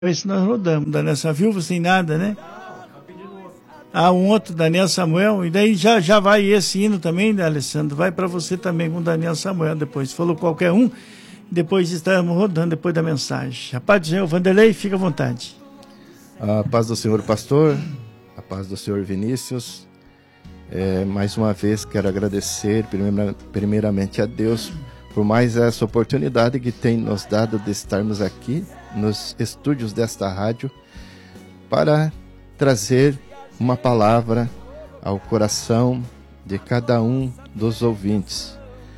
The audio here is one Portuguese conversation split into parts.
Esse nós rodamos. Daniel Samuel, viúva sem nada, né? Um outro, Daniel Samuel. E daí já vai esse hino também, né, Alessandro? Vai para você também com Daniel Samuel depois. Falou qualquer um, depois estamos rodando depois da mensagem. A paz do Senhor, Vanderlei, fica à vontade. A paz do Senhor, pastor. A paz do Senhor, Vinícius. Mais uma vez quero agradecer primeiramente a Deus por mais essa oportunidade que tem nos dado de estarmos aqui nos estúdios desta rádio para trazer uma palavra ao coração de cada um dos ouvintes.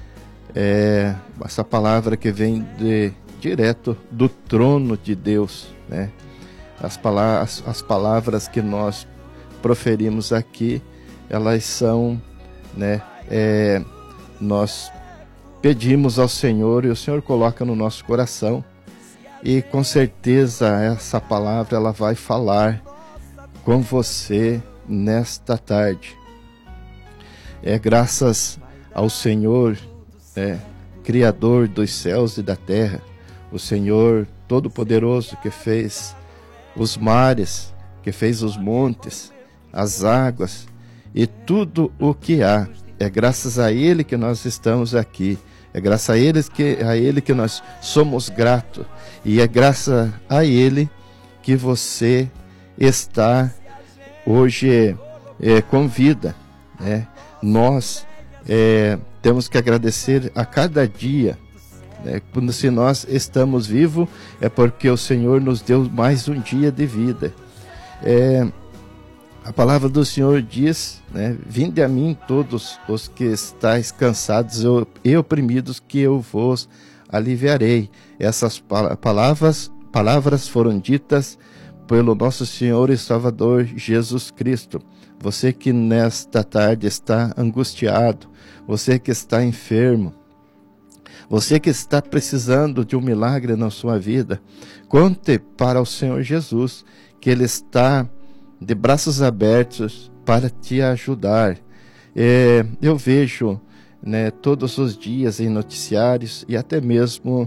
Essa palavra que vem direto do trono de Deus, né? As palavras que nós proferimos aqui, elas são, né? Nós pedimos ao Senhor e o Senhor coloca no nosso coração, e com certeza essa palavra ela vai falar com você nesta tarde. Graças ao Senhor, Criador dos céus e da terra, o Senhor Todo-Poderoso que fez os mares, que fez os montes, as águas e tudo o que há. É graças a Ele que nós estamos aqui. É graças a Ele que nós somos gratos. E é graças a Ele que você está hoje com vida, né? Nós temos que agradecer a cada dia, né? Se nós estamos vivos, é porque o Senhor nos deu mais um dia de vida. A palavra do Senhor diz, né? Vinde a mim todos os que estáis cansados e oprimidos, que eu vos aliviarei. Essas palavras foram ditas pelo nosso Senhor e Salvador Jesus Cristo. Você que nesta tarde está angustiado, você que está enfermo, você que está precisando de um milagre na sua vida, conte para o Senhor Jesus que Ele está de braços abertos para te ajudar. Eu vejo, né, todos os dias em noticiários e até mesmo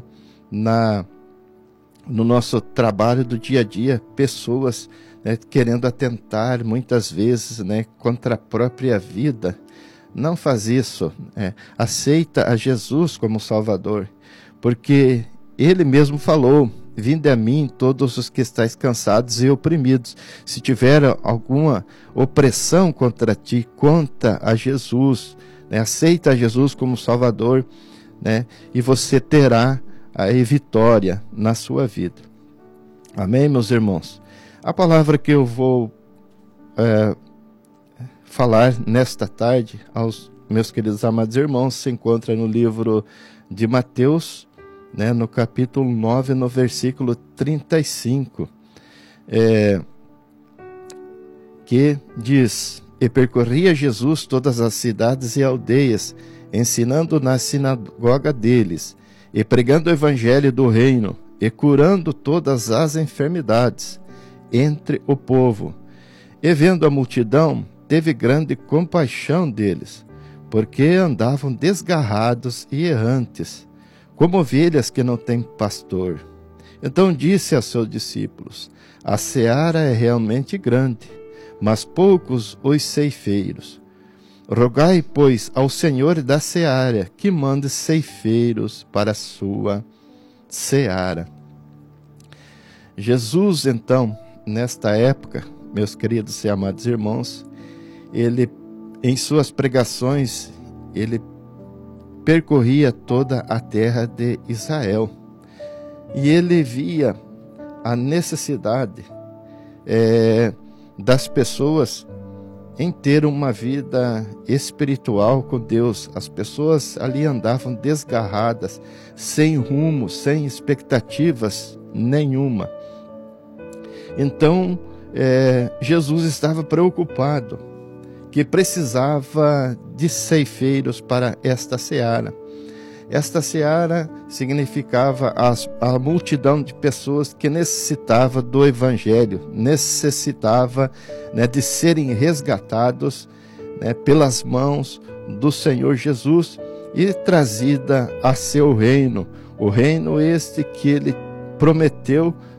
no nosso trabalho do dia a dia, pessoas, né, querendo atentar muitas vezes, né, contra a própria vida. Não faz isso. Aceita a Jesus como Salvador, porque Ele mesmo falou: vinde a mim todos os que estáis cansados e oprimidos. Se tiver alguma opressão contra ti, conta a Jesus, né? Aceita a Jesus como Salvador, né? E você terá a vitória na sua vida. Amém, meus irmãos? A palavra que eu vou falar nesta tarde aos meus queridos amados irmãos se encontra no livro de Mateus, né, no capítulo 9, no versículo 35, que diz: E percorria Jesus todas as cidades e aldeias, ensinando na sinagoga deles, e pregando o evangelho do reino, e curando todas as enfermidades entre o povo. E vendo a multidão, teve grande compaixão deles, porque andavam desgarrados e errantes, como ovelhas que não têm pastor. Então disse a seus discípulos: a seara é realmente grande, mas poucos os ceifeiros. Rogai, pois, ao Senhor da seara que mande ceifeiros para a sua seara. Jesus, então, nesta época, meus queridos e amados irmãos, ele, em suas pregações, ele percorria toda a terra de Israel, e ele via a necessidade das pessoas em ter uma vida espiritual com Deus. As pessoas ali andavam desgarradas, sem rumo, sem expectativas nenhuma. Então Jesus estava preocupado que precisava de ceifeiros para esta seara. Esta seara significava a multidão de pessoas que necessitava do evangelho, necessitava, né, de serem resgatados, né, pelas mãos do Senhor Jesus e trazida a seu reino, o reino este que Ele prometeu